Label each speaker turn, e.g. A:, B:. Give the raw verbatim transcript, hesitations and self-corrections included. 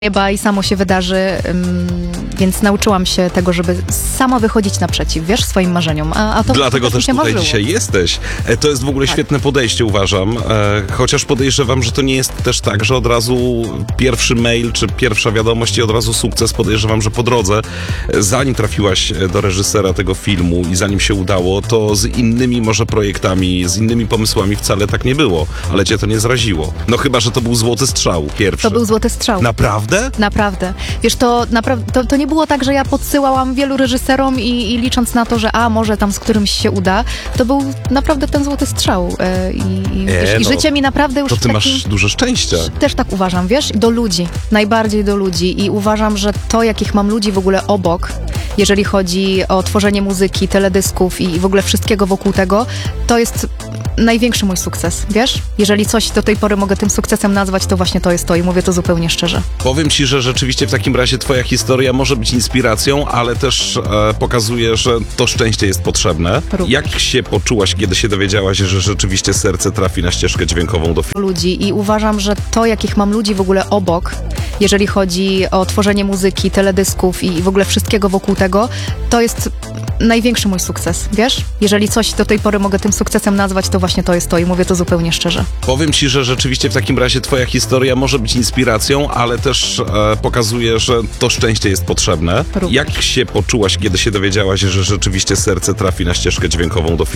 A: nieba i samo się wydarzy, ym, więc nauczyłam się tego, żeby sama wychodzić naprzeciw, wiesz, swoim marzeniom. A, a to
B: Dlatego
A: też mi
B: też
A: się
B: tutaj
A: marzyło.
B: dzisiaj jesteś. E, To jest w ogóle
A: Tak.
B: świetne podejście, uważam. E, Chociaż podejrzewam, że to nie jest też tak, że od razu pierwszy mail czy pierwsza wiadomość i od razu sukces. Podejrzewam, że po drodze, e, zanim trafiłaś do reżysera tego filmu i zanim się udało, to z innymi może projektami, z innymi pomysłami wcale tak nie było. Ale cię to nie zraziło. No chyba, że to był złoty strzał pierwszy.
A: To był złoty strzał.
B: Naprawdę?
A: Naprawdę. Wiesz, to, napra- to, to nie było tak, że ja podsyłałam wielu reżyserom i, i licząc na to, że a, może tam z którymś się uda, to był naprawdę ten złoty strzał. Yy, i, i,
B: E,
A: wiesz, i
B: no,
A: życie mi naprawdę już
B: To
A: w
B: ty
A: takim...
B: masz dużo szczęścia.
A: Też tak uważam, wiesz? Do ludzi. Najbardziej do ludzi. I uważam, że to, jakich mam ludzi w ogóle obok, jeżeli chodzi o tworzenie muzyki, teledysków i w ogóle wszystkiego wokół tego, to jest największy mój sukces, wiesz? Jeżeli coś do tej pory mogę tym sukcesem nazwać, to właśnie to jest to i mówię to zupełnie szczerze.
B: Powiem ci, że rzeczywiście w takim razie twoja historia może być inspiracją, ale też e, pokazuje, że to szczęście jest potrzebne.
A: Również.
B: Jak się poczułaś, kiedy się dowiedziałaś, że rzeczywiście serce trafi na ścieżkę dźwiękową do filmu?
A: Ludzi i uważam, że to, jakich mam ludzi w ogóle obok, jeżeli chodzi o tworzenie muzyki, teledysków i w ogóle wszystkiego wokół tego, to jest największy mój sukces, wiesz? Jeżeli coś do tej pory mogę tym sukcesem nazwać, to właśnie to jest to i mówię to zupełnie szczerze.
B: Powiem ci, że rzeczywiście w takim razie twoja historia może być inspiracją, ale też e, pokazuje, że to szczęście jest potrzebne.
A: Również.
B: Jak się poczułaś, kiedy się dowiedziałaś, że rzeczywiście serce trafi na ścieżkę dźwiękową do filmu?